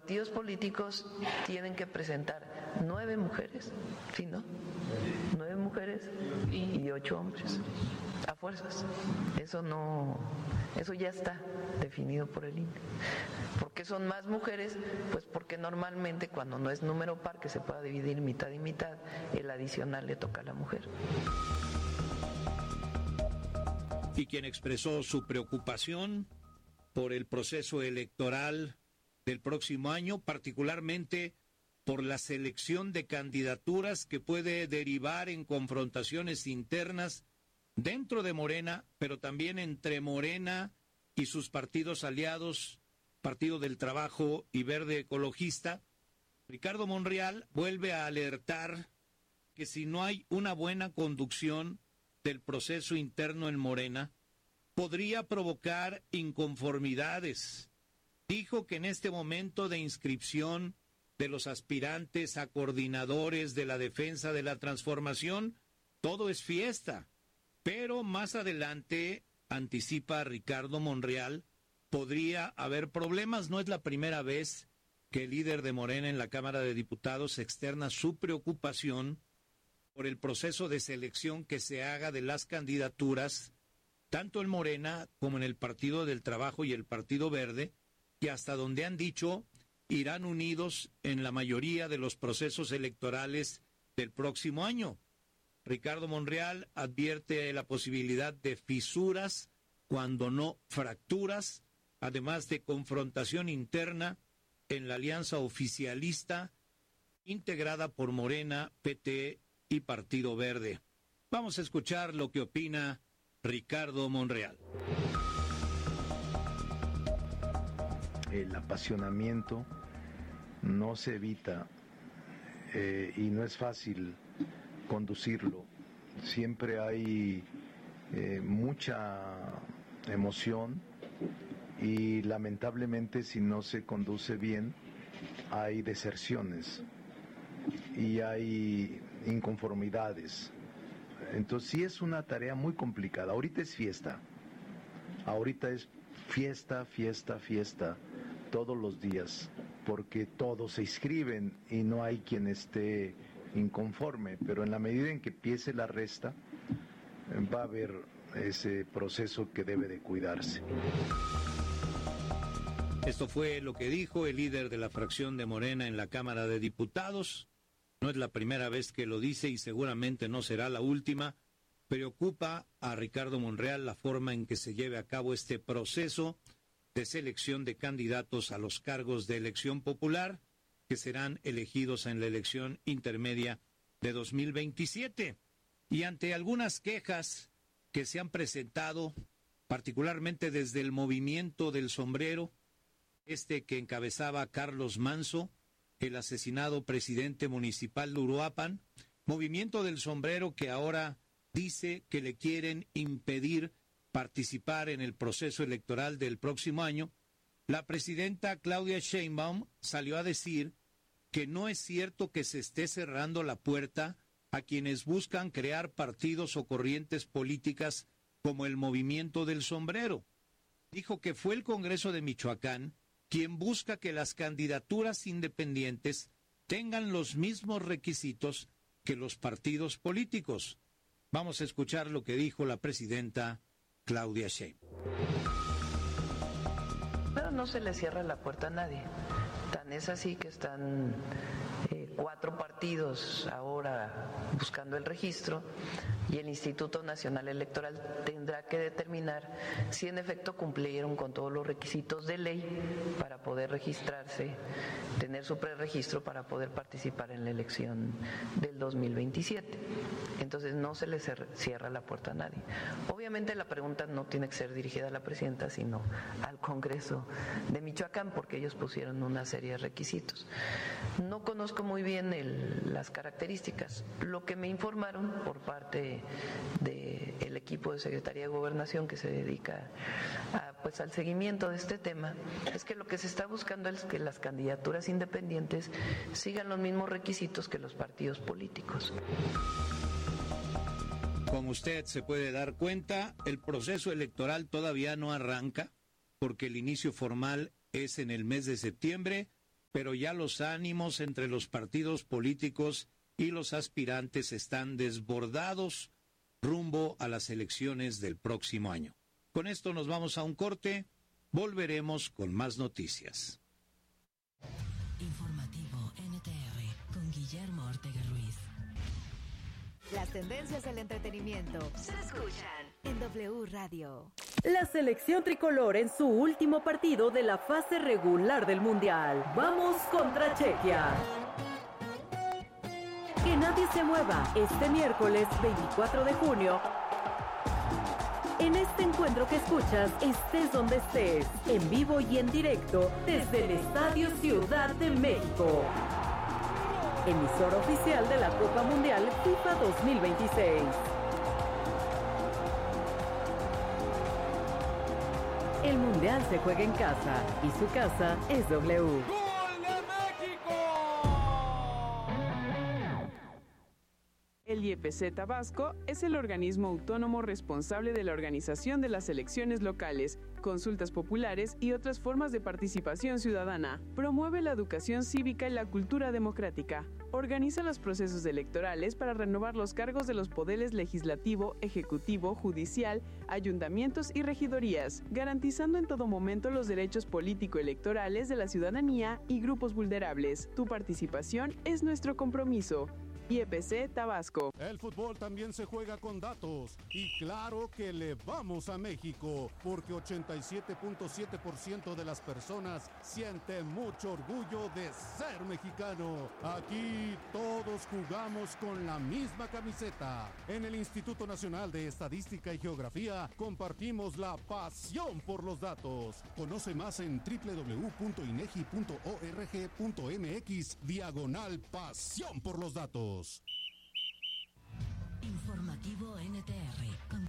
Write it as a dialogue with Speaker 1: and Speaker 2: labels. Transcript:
Speaker 1: partidos políticos tienen que presentar 9 mujeres, ¿sí, no? 9 mujeres y 8 hombres, a fuerzas. Eso ya está definido por el INE. ¿Por qué son más mujeres? Pues porque normalmente cuando no es número par, que se pueda dividir mitad y mitad, el adicional le toca a la mujer.
Speaker 2: Y quien expresó su preocupación por el proceso electoral del próximo año, particularmente por la selección de candidaturas que puede derivar en confrontaciones internas dentro de Morena, pero también entre Morena y sus partidos aliados, Partido del Trabajo y Verde Ecologista. Ricardo Monreal vuelve a alertar que si no hay una buena conducción del proceso interno en Morena, podría provocar inconformidades. Dijo que en este momento de inscripción de los aspirantes a coordinadores de la defensa de la transformación, todo es fiesta. Pero más adelante, anticipa Ricardo Monreal, podría haber problemas. No es la primera vez que el líder de Morena en la Cámara de Diputados externa su preocupación por el proceso de selección que se haga de las candidaturas, tanto en Morena como en el Partido del Trabajo y el Partido Verde, que hasta donde han dicho irán unidos en la mayoría de los procesos electorales del próximo año. Ricardo Monreal advierte la posibilidad de fisuras, cuando no fracturas, además de confrontación interna en la alianza oficialista integrada por Morena, PT y Partido Verde. Vamos a escuchar lo que opina Ricardo Monreal.
Speaker 3: El apasionamiento no se evita y no es fácil conducirlo. Siempre hay mucha emoción y lamentablemente si no se conduce bien hay deserciones y hay inconformidades. Entonces sí es una tarea muy complicada. Ahorita es fiesta, fiesta todos los días, porque todos se inscriben y no hay quien esté inconforme, pero en la medida en que empiece la resta va a haber ese proceso que debe de cuidarse.
Speaker 2: Esto fue lo que dijo el líder de la fracción de Morena en la Cámara de Diputados. No es la primera vez que lo dice y seguramente no será la última. Preocupa a Ricardo Monreal la forma en que se lleve a cabo este proceso de selección de candidatos a los cargos de elección popular que serán elegidos en la elección intermedia de 2027. Y ante algunas quejas que se han presentado, particularmente desde el movimiento del sombrero, que encabezaba Carlos Manso, el asesinado presidente municipal de Uruapan, movimiento del sombrero que ahora dice que le quieren impedir participar en el proceso electoral del próximo año, la presidenta Claudia Sheinbaum salió a decir que no es cierto que se esté cerrando la puerta a quienes buscan crear partidos o corrientes políticas como el movimiento del sombrero. Dijo que fue el Congreso de Michoacán quien busca que las candidaturas independientes tengan los mismos requisitos que los partidos políticos. Vamos a escuchar lo que dijo la presidenta Claudia Sheinbaum.
Speaker 1: Pero no se le cierra la puerta a nadie. Tan es así que están 4 partidos ahora buscando el registro y el Instituto Nacional Electoral tendrá que determinar si en efecto cumplieron con todos los requisitos de ley para poder registrarse, tener su preregistro para poder participar en la elección del 2027. Entonces no se le cierra la puerta a nadie. Obviamente la pregunta no tiene que ser dirigida a la presidenta, sino al Congreso de Michoacán, porque ellos pusieron una serie de requisitos. No conozco muy bien las características. Lo que me informaron por parte del equipo de Secretaría de Gobernación que se dedica al seguimiento de este tema es que lo que se está buscando es que las candidaturas independientes sigan los mismos requisitos que los partidos políticos.
Speaker 2: Como usted se puede dar cuenta, el proceso electoral todavía no arranca porque el inicio formal es en el mes de septiembre pero ya los ánimos entre los partidos políticos y los aspirantes están desbordados rumbo a las elecciones del próximo año. Con esto nos vamos a un corte, volveremos con más noticias.
Speaker 4: Informativo NTR con Guillermo Ortega Ruiz.
Speaker 5: Las tendencias del entretenimiento se escuchan en W Radio.
Speaker 6: La selección tricolor en su último partido de la fase regular del Mundial. Vamos contra Chequia. Que nadie se mueva este miércoles 24 de junio. En este encuentro que escuchas, estés donde estés, en vivo y en directo, desde el Estadio Ciudad de México. Emisora oficial de la Copa Mundial FIFA 2026. El Mundial se juega en casa y su casa es W.
Speaker 7: ¡Gol de México!
Speaker 8: El IEPC Tabasco es el organismo autónomo responsable de la organización de las elecciones locales, consultas populares y otras formas de participación ciudadana. Promueve la educación cívica y la cultura democrática. Organiza los procesos electorales para renovar los cargos de los poderes legislativo, ejecutivo, judicial, ayuntamientos y regidorías, garantizando en todo momento los derechos político-electorales de la ciudadanía y grupos vulnerables. Tu participación es nuestro compromiso. IEPC Tabasco.
Speaker 9: El fútbol también se juega con datos y claro que le vamos a México porque 87.7% de las personas siente mucho orgullo de ser mexicano. Aquí todos jugamos con la misma camiseta. En el Instituto Nacional de Estadística y Geografía compartimos la pasión por los datos. Conoce más en www.inegi.org.mx/pasión por los datos.
Speaker 4: Informativo NTR con